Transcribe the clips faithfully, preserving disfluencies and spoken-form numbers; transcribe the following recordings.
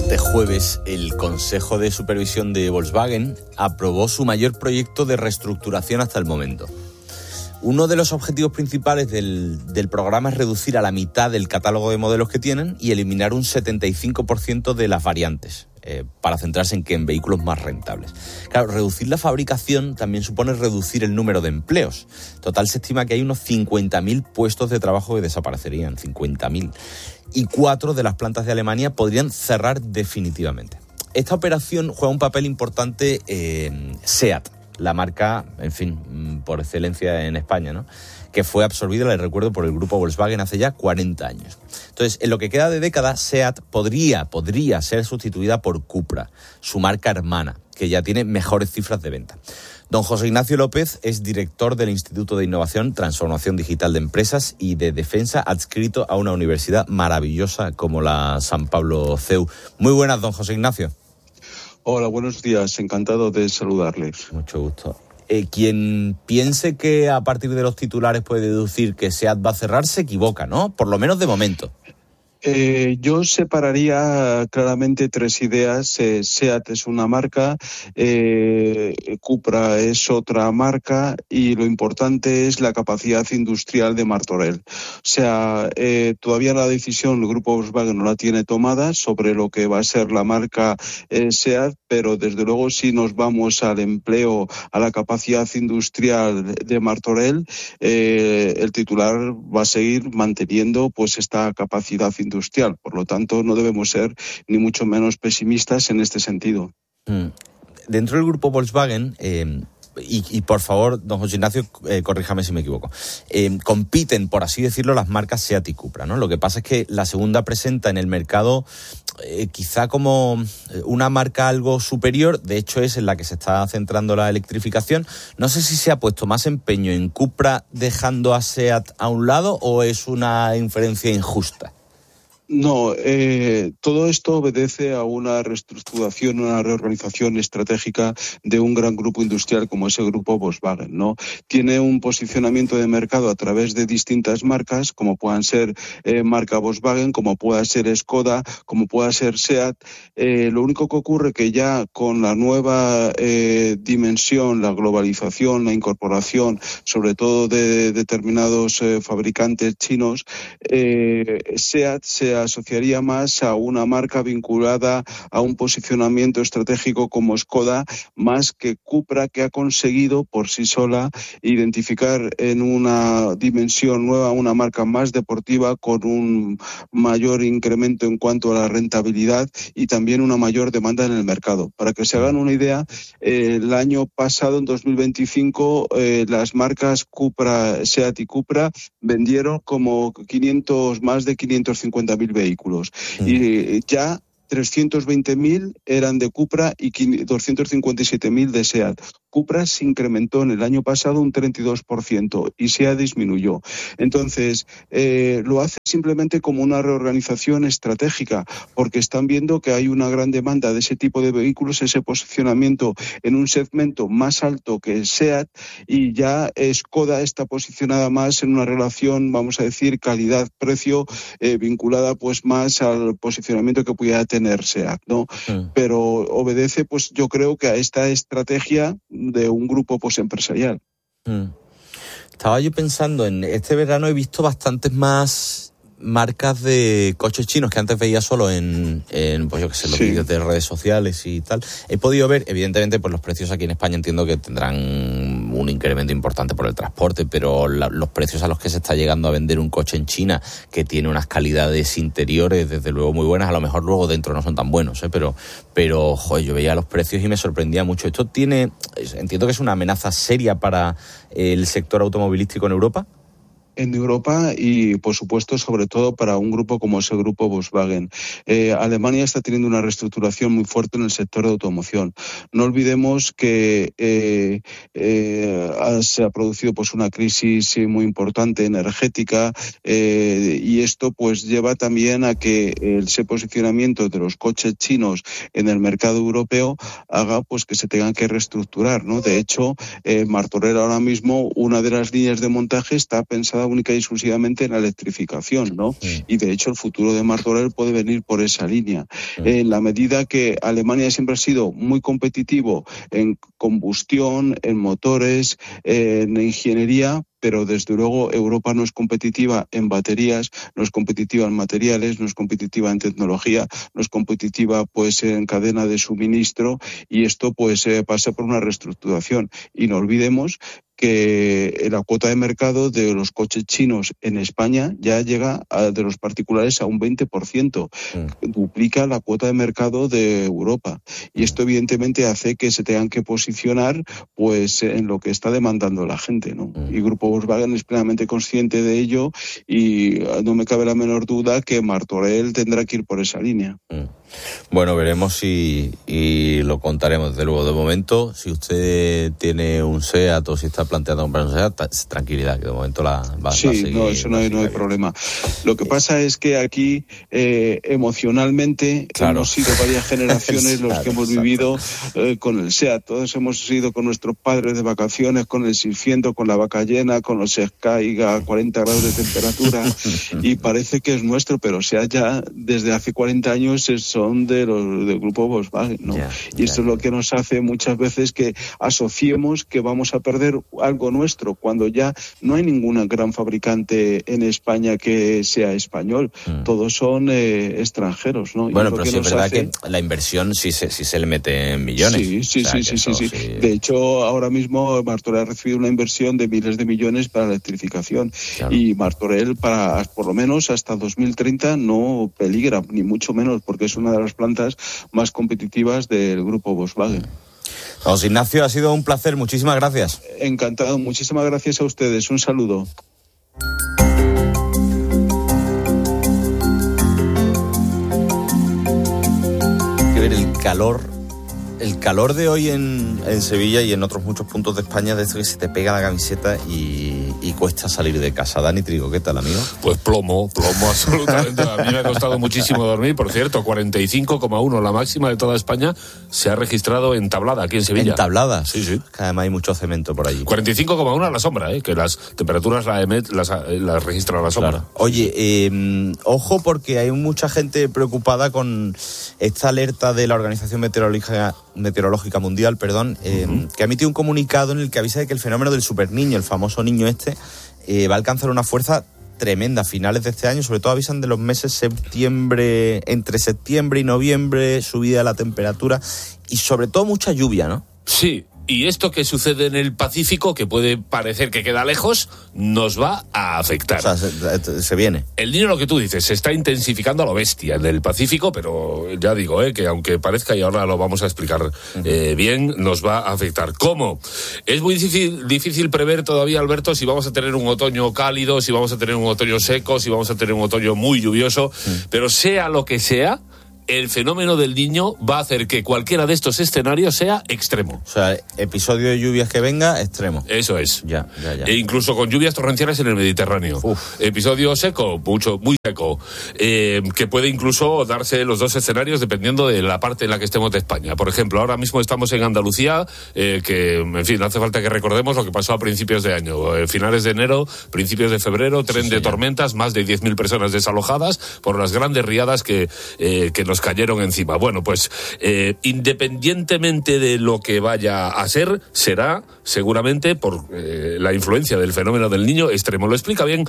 Este jueves, el Consejo de Supervisión de Volkswagen aprobó su mayor proyecto de reestructuración hasta el momento. Uno de los objetivos principales del, del programa es reducir a la mitad el catálogo de modelos que tienen y eliminar un setenta y cinco por ciento de las variantes, eh, para centrarse en que en vehículos más rentables. Claro, reducir la fabricación también supone reducir el número de empleos. Total, se estima que hay unos cincuenta mil puestos de trabajo que desaparecerían, cincuenta mil. Y cuatro de las plantas de Alemania podrían cerrar definitivamente. Esta operación juega un papel importante en SEAT, la marca, en fin, por excelencia en España, ¿no?, que fue absorbida, les recuerdo, por el grupo Volkswagen hace ya cuarenta años. Entonces, en lo que queda de década, SEAT podría, podría ser sustituida por Cupra, su marca hermana, que ya tiene mejores cifras de venta. Don José Ignacio López es director del Instituto de Innovación, Transformación Digital de Empresas y de Defensa, adscrito a una universidad maravillosa como la San Pablo C E U. Muy buenas, don José Ignacio. Hola, buenos días. Encantado de saludarles. Mucho gusto. Eh, quien piense que a partir de los titulares puede deducir que SEAT va a cerrar se equivoca, ¿no? Por lo menos de momento. Eh, yo separaría claramente tres ideas. Eh, SEAT es una marca, eh, Cupra es otra marca y lo importante es la capacidad industrial de Martorell. O sea, eh, todavía la decisión el grupo Volkswagen no la tiene tomada sobre lo que va a ser la marca eh, SEAT, pero desde luego si nos vamos al empleo, a la capacidad industrial de Martorell, eh, el titular va a seguir manteniendo pues esta capacidad industrial. industrial. Por lo tanto, no debemos ser ni mucho menos pesimistas en este sentido. Mm. Dentro del grupo Volkswagen, eh, y, y por favor, don José Ignacio, eh, corríjame si me equivoco, eh, compiten, por así decirlo, las marcas SEAT y Cupra, ¿no? Lo que pasa es que la segunda presenta en el mercado eh, quizá como una marca algo superior, de hecho es en la que se está centrando la electrificación. No sé si se ha puesto más empeño en Cupra dejando a SEAT a un lado o es una inferencia injusta. No, eh, todo esto obedece a una reestructuración, una reorganización estratégica de un gran grupo industrial como es el grupo Volkswagen, ¿no? Tiene un posicionamiento de mercado a través de distintas marcas, como puedan ser eh, marca Volkswagen, como pueda ser Skoda, como pueda ser SEAT. Eh, lo único que ocurre que ya con la nueva eh, dimensión, la globalización, la incorporación, sobre todo de determinados eh, fabricantes chinos, eh, SEAT se asociaría más a una marca vinculada a un posicionamiento estratégico como Skoda, más que Cupra, que ha conseguido por sí sola identificar en una dimensión nueva una marca más deportiva con un mayor incremento en cuanto a la rentabilidad y también una mayor demanda en el mercado. Para que se hagan una idea, eh, el año pasado, en dos mil veinticinco, eh, las marcas Cupra, SEAT y Cupra vendieron como quinientos, más de quinientos cincuenta mil vehículos. Mm. Y ya trescientos veinte mil eran de Cupra y doscientos cincuenta y siete mil de SEAT. Cupra se incrementó en el año pasado un treinta y dos por ciento y SEAT disminuyó. Entonces, eh, lo hace simplemente como una reorganización estratégica, porque están viendo que hay una gran demanda de ese tipo de vehículos, ese posicionamiento en un segmento más alto que SEAT, y ya Skoda está posicionada más en una relación, vamos a decir, calidad-precio, eh, vinculada pues más al posicionamiento que pudiera tener SEAT, ¿no? Sí. Pero obedece, pues yo creo que a esta estrategia de un grupo pues empresarial. Mm. Estaba yo pensando en este verano, he visto bastantes más marcas de coches chinos que antes veía solo en, en pues yo qué sé, los sí. vídeos de redes sociales y tal. He podido ver, evidentemente, pues los precios aquí en España entiendo que tendrán un incremento importante por el transporte, pero la, los precios a los que se está llegando a vender un coche en China, que tiene unas calidades interiores desde luego muy buenas, a lo mejor luego dentro no son tan buenos, ¿eh? pero, pero joder, yo veía los precios y me sorprendía mucho. Esto tiene, entiendo que es una amenaza seria para el sector automovilístico en Europa. En Europa y, por supuesto, sobre todo para un grupo como es el grupo Volkswagen. Eh, Alemania está teniendo una reestructuración muy fuerte en el sector de automoción. No olvidemos que eh, eh, se ha producido pues una crisis muy importante energética eh, y esto pues lleva también a que ese posicionamiento de los coches chinos en el mercado europeo haga pues que se tengan que reestructurar, ¿no? De hecho, eh, Martorell ahora mismo, una de las líneas de montaje está pensada basada única y exclusivamente en la electrificación, ¿no? Sí. Y de hecho el futuro de Martorell puede venir por esa línea. Sí. En la medida que Alemania siempre ha sido muy competitivo en combustión, en motores, en ingeniería, pero desde luego Europa no es competitiva en baterías, no es competitiva en materiales, no es competitiva en tecnología, no es competitiva pues en cadena de suministro, y esto pues eh, pasa por una reestructuración. Y no olvidemos que la cuota de mercado de los coches chinos en España ya llega a, de los particulares a un veinte por ciento, mm. duplica la cuota de mercado de Europa, y esto evidentemente hace que se tengan que posicionar pues en lo que está demandando la gente, ¿no? Mm. Y Grupo Volkswagen es plenamente consciente de ello, y no me cabe la menor duda que Martorell tendrá que ir por esa línea. Mm. Bueno, veremos si, y lo contaremos desde luego. De momento, si usted tiene un SEAT o si está planteando comprar un SEAT, tranquilidad, que de momento la va, sí, va a seguir. Sí, no, eso no hay, no hay problema. Lo que pasa es que aquí eh, emocionalmente claro. hemos sido varias generaciones los que hemos exacto. vivido eh, con el SEAT. Todos hemos ido con nuestros padres de vacaciones, con el Silfiento, con la vaca llena, con los Sky a cuarenta grados de temperatura y parece que es nuestro, pero SEAT ya desde hace cuarenta años son de los del grupo Volkswagen, ¿no? Yeah, y esto yeah, es lo que nos hace muchas veces que asociemos que vamos a perder algo nuestro, cuando ya no hay ningún gran fabricante en España que sea español, mm. todos son eh, extranjeros, ¿no? Bueno, pero sí es verdad hace... que la inversión sí se, sí se le mete en millones. Sí, sí, o sea, sí, sí, sí, sí. sí. De hecho, ahora mismo Martorell ha recibido una inversión de miles de millones para la electrificación, claro. y Martorell para por lo menos hasta dos mil treinta no peligra, ni mucho menos, porque es una de las plantas más competitivas del grupo Volkswagen. José Ignacio, ha sido un placer, muchísimas gracias. Encantado, muchísimas gracias a ustedes, un saludo. Hay que ver el calor, el calor de hoy en, en Sevilla y en otros muchos puntos de España, de esto que se te pega la camiseta y, y cuesta salir de casa. Dani Trigo, ¿qué tal, amigo? Pues plomo, plomo absolutamente. A mí me ha costado muchísimo dormir. Por cierto, cuarenta y cinco coma uno, la máxima de toda España, se ha registrado en Tablada, aquí en Sevilla. ¿En Tablada? Sí, sí. Que además hay mucho cemento por allí. cuarenta y cinco coma uno a la sombra, ¿eh? Que las temperaturas la emet, las, las registra a la sombra. Claro. Oye, eh, ojo, porque hay mucha gente preocupada con esta alerta de la Organización Meteorológica, Meteorológica Mundial, perdón, eh, uh-huh. que ha emitido un comunicado en el que avisa de que el fenómeno del superniño, el famoso niño este, eh, va a alcanzar una fuerza tremenda a finales de este año. Sobre todo avisan de los meses septiembre, entre septiembre y noviembre, subida de la temperatura y sobre todo mucha lluvia, ¿no? Sí. Y esto que sucede en el Pacífico, que puede parecer que queda lejos, nos va a afectar. O sea, se, se viene. El Niño, lo que tú dices, se está intensificando a lo bestia en el Pacífico, pero ya digo, eh, que aunque parezca, y ahora lo vamos a explicar uh-huh. eh, bien, nos va a afectar. ¿Cómo? Es muy difícil, difícil prever todavía, Alberto, si vamos a tener un otoño cálido, si vamos a tener un otoño seco, si vamos a tener un otoño muy lluvioso, uh-huh. pero sea lo que sea, el fenómeno del Niño va a hacer que cualquiera de estos escenarios sea extremo. O sea, episodio de lluvias que venga, extremo. Eso es. Ya, ya, ya. E incluso con lluvias torrenciales en el Mediterráneo. Uf. Episodio seco, mucho, muy seco, eh, que puede incluso darse los dos escenarios dependiendo de la parte en la que estemos de España. Por ejemplo, ahora mismo estamos en Andalucía, eh, que, en fin, no hace falta que recordemos lo que pasó a principios de año. Eh, finales de enero, principios de febrero, tren sí, de tormentas, más de diez mil personas desalojadas por las grandes riadas que, eh, que nos cayeron encima. Bueno, pues eh, independientemente de lo que vaya a ser, será seguramente por eh, la influencia del fenómeno del Niño extremo. Lo explica bien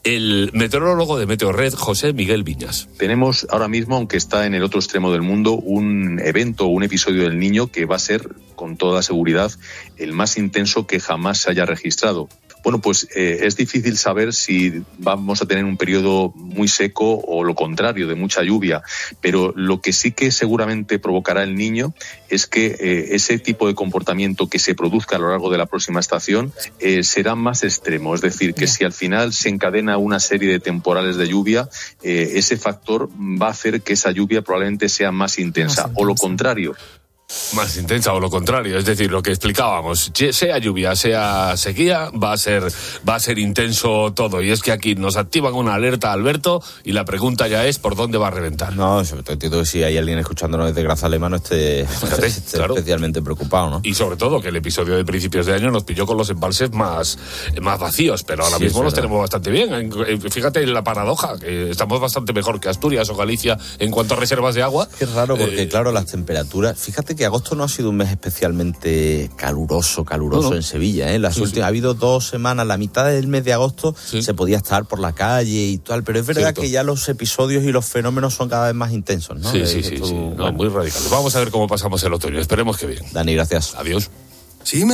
el meteorólogo de Meteorred, José Miguel Viñas. Tenemos ahora mismo, aunque está en el otro extremo del mundo, un evento, un episodio del Niño que va a ser, con toda seguridad, el más intenso que jamás se haya registrado. Bueno, pues eh, es difícil saber si vamos a tener un periodo muy seco o lo contrario, de mucha lluvia, pero lo que sí que seguramente provocará el Niño es que eh, ese tipo de comportamiento que se produzca a lo largo de la próxima estación eh, será más extremo, es decir, que si al final se encadena una serie de temporales de lluvia, eh, ese factor va a hacer que esa lluvia probablemente sea más intensa, más intensa. O lo contrario. Más intensa o lo contrario, es decir, lo que explicábamos, sea lluvia, sea sequía, va a ser va a ser intenso todo. Y es que aquí nos activan una alerta, Alberto, y la pregunta ya es ¿por dónde va a reventar? No, sobre todo entiendo que si hay alguien escuchándonos desde Grazalema no esté, Fíjate, esté claro. especialmente preocupado, ¿no? Y sobre todo que el episodio de principios de año nos pilló con los embalses más, más vacíos, pero ahora Sí, mismo es los verdad. tenemos bastante bien. Fíjate en la paradoja, que estamos bastante mejor que Asturias o Galicia en cuanto a reservas de agua. Qué raro porque, Eh, claro, las temperaturas... Fíjate que agosto no ha sido un mes especialmente caluroso, caluroso No, no. en Sevilla, ¿eh? Las Sí, últimas, sí. Ha habido dos semanas, la mitad del mes de agosto Sí. se podía estar por la calle y tal, pero es verdad Cierto. que ya los episodios y los fenómenos son cada vez más intensos, ¿no? Sí, Eh, sí, sí, tú- sí. No, bueno. muy radicales. Vamos a ver cómo pasamos el otoño. Esperemos que bien. Dani, gracias. Adiós. Sí, me